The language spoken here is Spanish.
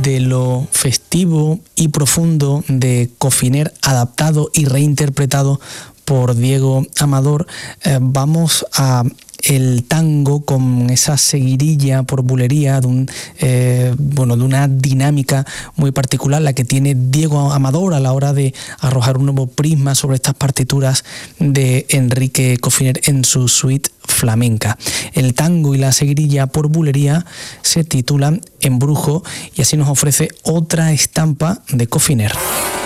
de lo festivo y profundo de Cofiner, adaptado y reinterpretado por Diego Amador, vamos a el tango con esa seguidilla por bulería de una dinámica muy particular, la que tiene Diego Amador a la hora de arrojar un nuevo prisma sobre estas partituras de Enrique Cofiner en su suite flamenca. El tango y la seguidilla por bulería se titulan Embrujo, y así nos ofrece otra estampa de Cofiner.